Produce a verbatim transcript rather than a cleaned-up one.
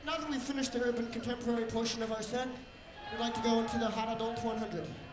now that we've finished the urban contemporary portion of our set, we'd like to go into the hot adult one hundred.